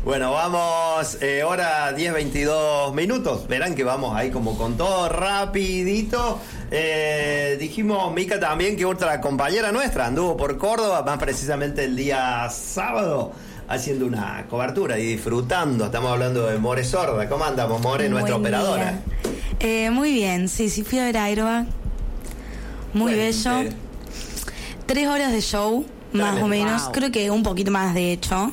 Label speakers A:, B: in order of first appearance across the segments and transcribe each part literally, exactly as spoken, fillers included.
A: Bueno, vamos, eh, hora diez veintidós minutos. Verán que vamos ahí como con todo rapidito. Eh, dijimos, Mica, también que otra compañera nuestra anduvo por Córdoba, más precisamente el día sábado, haciendo una cobertura y disfrutando. Estamos hablando de More Sorda. ¿Cómo andamos, More, nuestra
B: Buen
A: operadora?
B: Eh, muy bien, sí, sí, fui a ver a Airbag. Muy
A: Cuente.
B: bello. Tres horas de show, más
A: Tremendo.
B: o menos.
A: Wow.
B: Creo que un poquito más, de hecho.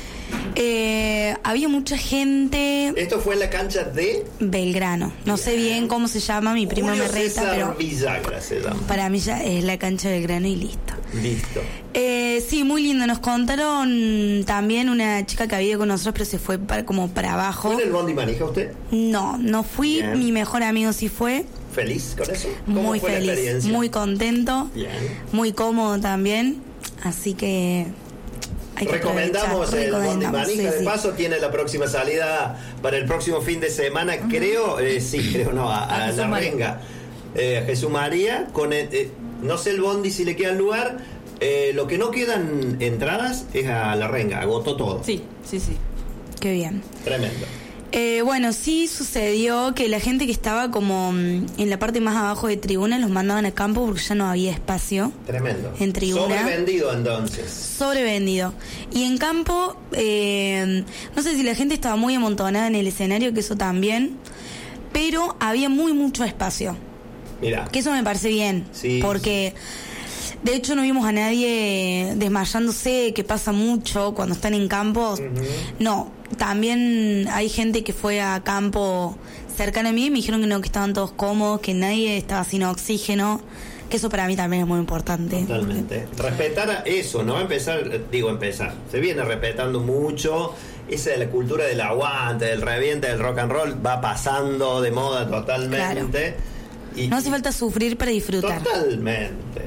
B: Eh, había mucha gente.
A: Esto fue en la cancha de
B: Belgrano. No sé bien cómo se llama, mi primo
A: Julio
B: me reta,
A: César
B: pero
A: Villagra se llama.
B: para mí ya es la cancha de Belgrano y listo.
A: Listo.
B: Eh, sí, muy lindo. Nos contaron también una chica que había con nosotros, pero se fue para, como para abajo.
A: ¿Fue en el Bondi Manija usted?
B: No, no fui.
A: Bien.
B: Mi mejor amigo sí fue.
A: ¿Feliz con eso? ¿Cómo
B: Muy
A: fue la
B: feliz,
A: experiencia?
B: muy contento,
A: Bien.
B: muy cómodo también. Así que hay que
A: Recomendamos
B: aprovechar.
A: el Bondi
B: Recomendamos,
A: Manija,
B: sí,
A: de
B: sí.
A: paso tiene la próxima salida para el próximo fin de semana, uh-huh. creo, eh, sí, creo no, a, a, a la
C: María.
A: Renga, eh, Jesús María, con el, eh, no sé el Bondi si le queda lugar, eh, lo que no quedan entradas es a la Renga, agotó todo.
C: Sí, sí, sí.
B: Qué bien.
A: Tremendo.
B: Eh, bueno, sí sucedió que la gente que estaba como mm, en la parte más abajo de tribuna los mandaban a campo porque ya no había espacio.
A: Tremendo.
B: En tribuna.
A: Sobrevendido entonces.
B: Sobrevendido. Y en campo, eh, no sé si la gente estaba muy amontonada en el escenario, que eso también, pero había muy mucho espacio.
A: Mira.
B: Que eso me parece bien.
A: Sí.
B: Porque de hecho no vimos a nadie desmayándose, que pasa mucho cuando están en campos.
A: Uh-huh.
B: No. También hay gente que fue a campo cercano a mí y me dijeron que no, que estaban todos cómodos, que nadie estaba sin oxígeno, que eso para mí también es muy importante.
A: Totalmente. Respetar a eso, ¿no? Empezar, digo empezar, se viene respetando mucho, esa de la cultura del aguante, del reviente, del rock and roll, va pasando de moda totalmente.
B: Claro.
A: Y,
B: no hace falta sufrir para disfrutar.
A: Totalmente.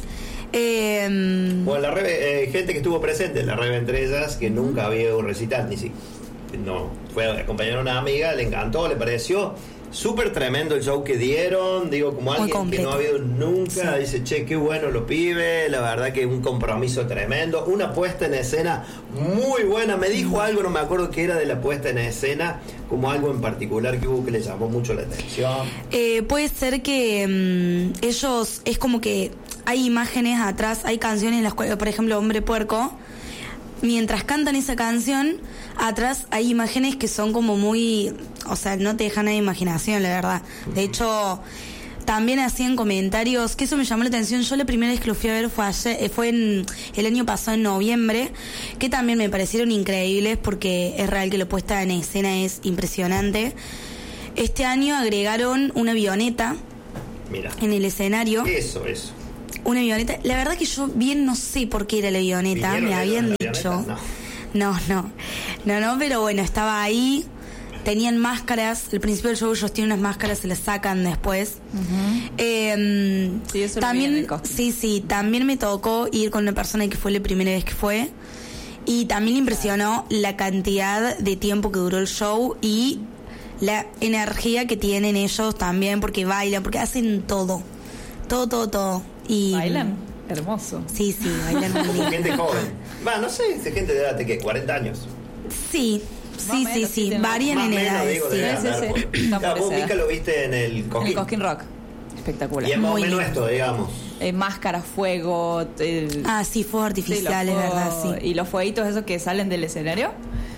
B: Eh,
A: Bueno, la Rebe, eh, gente que estuvo presente en la Rebe entre ellas, que nunca había un recital, ni si no, fue a acompañar a una amiga, le encantó, le pareció súper tremendo el show que dieron, digo, como
B: Muy
A: alguien
B: completo.
A: que no ha habido nunca,
B: Sí.
A: dice, che, qué bueno los pibes, la verdad que un compromiso tremendo, una puesta en escena muy buena, me dijo algo, no me acuerdo qué era de la puesta en escena, como algo en particular que hubo que le llamó mucho la atención.
B: eh, puede ser que mm, ellos, es como que hay imágenes atrás, hay canciones en las cuales, por ejemplo, Hombre Puerco, mientras cantan esa canción, atrás hay imágenes que son como muy, o sea, no te dejan a la imaginación, la verdad. De hecho, también hacían comentarios, que eso me llamó la atención. Yo la primera vez que lo fui a ver fue ayer, eh, fue en el año pasado, en noviembre, que también me parecieron increíbles porque es real que la puesta en escena es impresionante. Este año agregaron una avioneta
A: Mira,
B: en el escenario.
A: eso, eso.
B: Una avioneta. La verdad que yo bien no sé por qué era la avioneta.
A: ¿Vinieron
B: Me
A: ellos
B: habían
A: en la
B: dicho.
A: avioneta?
B: No. no, no. No, no, pero bueno, estaba ahí. Tenían máscaras. El principio del show ellos tienen unas máscaras, se las sacan después.
C: Uh-huh.
B: Eh,
C: Sí, eso lo vi en
B: también,
C: el costume.
B: sí, sí. También me tocó ir con una persona que fue la primera vez que fue. Y también le impresionó la cantidad de tiempo que duró el show y la energía que tienen ellos también, porque bailan, porque hacen todo. Todo, todo, todo. Y
C: ¿Bailan? Hermoso.
B: Sí, sí, bailan muy bien.
A: Gente joven. Va, no sé, es gente de edad de que cuarenta años.
B: Sí,
C: Más
B: sí,
C: o
B: sí,
C: menos, sí,
B: sí,
C: tiene-
B: varían
A: Más
B: en
A: o menos,
B: edades.
A: digo,
B: Sí.
A: de
C: Sí,
A: andar
C: sí,
A: por-
C: sí. Está
A: Claro,
C: por
A: vos,
C: esa
A: Mica,
C: edad.
A: lo viste en el
C: En
A: Cosquín.
C: el Cosquín Rock. Espectacular.
A: Y es más o
B: Muy
A: menos
B: lindo.
A: esto, digamos.
C: Eh, máscara, fuego. El,
B: Ah, sí, fuegos
C: sí,
B: artificiales,
C: los
B: ¿verdad?
C: fuegos-
B: Sí.
C: Y los fueguitos esos que salen del escenario.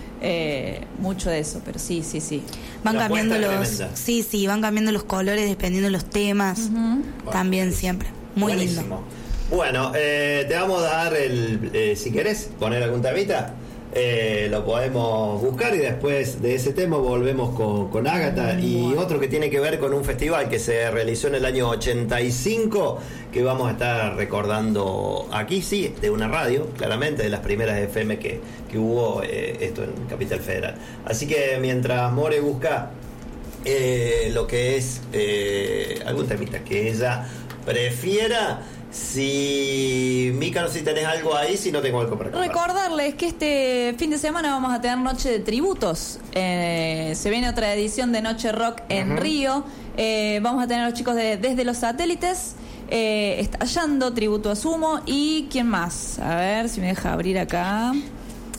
C: Eh, mucho de eso, pero sí, sí, sí.
B: Van
A: La
B: cambiando
A: puesta
B: los.
A: tremenda.
B: Sí, sí, van cambiando los colores dependiendo de los temas.
C: Ujú.
B: También siempre. Muy
A: Buenísimo.
B: lindo.
A: Bueno, eh, te vamos a dar el. Eh, si querés poner algún temita, eh, lo podemos buscar y después de ese tema volvemos con, con Ágata y otro que tiene que ver con un festival que se realizó en el año ochenta y cinco que vamos a estar recordando aquí, sí, de una radio, claramente, de las primeras F M que, que hubo eh, esto en Capital Federal. Así que mientras More busca eh, lo que es eh, algún temita que ella prefiera. Si Mica, no sé si tenés algo ahí, si no tengo algo para contar.
C: Recordarles que este fin de semana vamos a tener Noche de Tributos. Eh, se viene otra edición de Noche Rock en
A: Ujú.
C: Río. Eh, vamos a tener a los chicos de Desde los Satélites, eh, Estallando, Tributo a Sumo y ¿quién más? A ver si me deja abrir acá.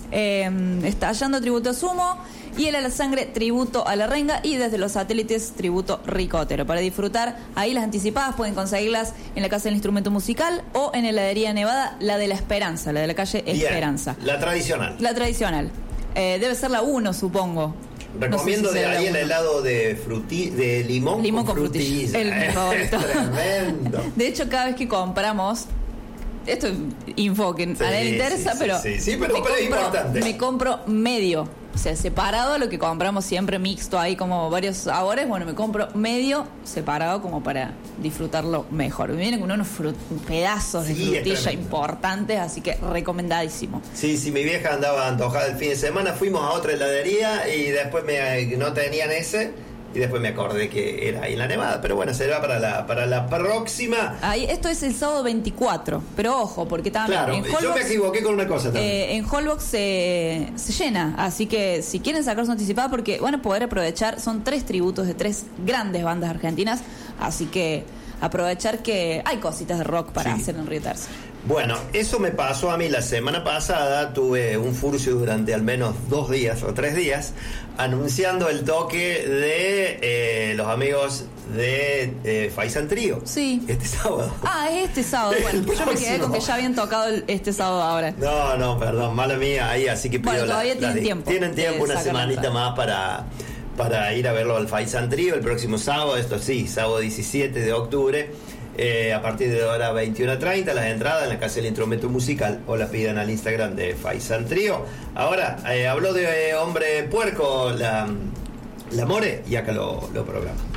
C: Eh, Estallando, tributo a Sumo. Y el A la Sangre, tributo a La Renga. Y desde los satélites, tributo Ricotero. Para disfrutar, ahí las anticipadas pueden conseguirlas en la Casa del Instrumento Musical o en Heladería Nevada, la de La Esperanza, la de la calle
A: Bien,
C: Esperanza.
A: la tradicional.
C: La tradicional. Eh, debe ser la uno, supongo.
A: Recomiendo
C: No sé si
A: de
C: será
A: ahí
C: la
A: el
C: uno.
A: helado de fruti, de limón,
C: Limón con frutilla. El
A: Es
C: favorito.
A: tremendo.
C: De hecho, cada vez que compramos, esto es info que
A: Sí,
C: a nadie le interesa,
A: sí,
C: pero,
A: sí, sí, pero-
C: me,
A: pero es
C: compro,
A: importante.
C: me compro medio. O sea, separado lo que compramos siempre mixto, ahí como varios sabores. Bueno, me compro medio separado como para disfrutarlo mejor. Me vienen con unos frut- pedazos de
A: Sí, es
C: frutilla
A: tremendo.
C: importantes, así que recomendadísimo.
A: Sí, sí, mi vieja andaba antojada el fin de semana, fuimos a otra heladería y después me, no tenían ese y después me acordé que era ahí en la Nevada, pero bueno, será para la para la próxima.
C: Ahí, esto es el sábado veinticuatro, pero ojo, porque también
A: Claro,
C: en
A: yo me
C: Holbox,
A: equivoqué con una cosa también.
C: eh, en Holbox se, se llena, así que si quieren sacar su anticipada, porque van a poder aprovechar, son tres tributos de tres grandes bandas argentinas, así que aprovechar que hay cositas de rock para
A: Sí.
C: hacer en Río Tercio.
A: Bueno, eso me pasó a mí la semana pasada, tuve un furcio durante al menos dos días o tres días anunciando el toque de eh, los amigos de eh, Faisán Trío.
C: Sí.
A: Este sábado.
C: Ah, es este sábado.
A: El
C: Bueno, yo me quedé
A: próximo.
C: con que ya habían tocado el- este sábado ahora.
A: No, no, perdón, mala mía ahí, así que pido
C: Bueno,
A: la-
C: todavía
A: la
C: tienen
A: di-
C: tiempo
A: Tienen
C: de
A: tiempo, una
C: sacar la
A: semanita
C: entrada.
A: más para, para ir a verlo al Faisán Trío el próximo sábado, esto sí, sábado diecisiete de octubre. Eh, a partir de la hora veintiuno treinta, las entradas en la Casa del Instrumento Musical o las pidan al Instagram de Faisán Trío. Ahora, eh, habló de eh, Hombre Puerco, la, la More, y acá lo, lo programa.